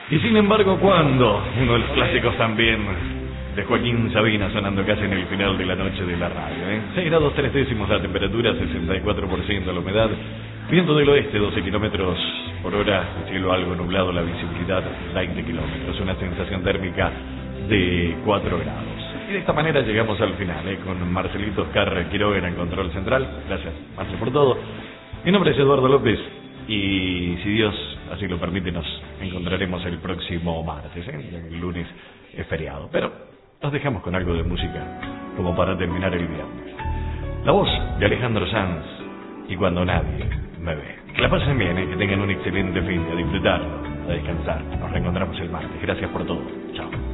Y sin embargo, ¿cuándo? Uno de los clásicos también de Joaquín Sabina sonando casi en el final de la noche de la radio. 6 grados 3 décimos la temperatura, 64% la humedad, viento del oeste 12 kilómetros por hora, cielo algo nublado, la visibilidad 20 kilómetros, una sensación térmica de 4 grados. Y de esta manera llegamos al final, con Marcelito Oscar Quiroga en el control central. Gracias, Marce, por todo. Mi nombre es Eduardo López y si Dios así lo permite nos encontraremos el próximo martes. El lunes es feriado, pero nos dejamos con algo de música como para terminar el viernes. La voz de Alejandro Sanz y Cuando nadie me ve. Que la pasen bien, que tengan un excelente fin, a disfrutarlo, a descansar. Nos reencontramos el martes. Gracias por todo. Chao.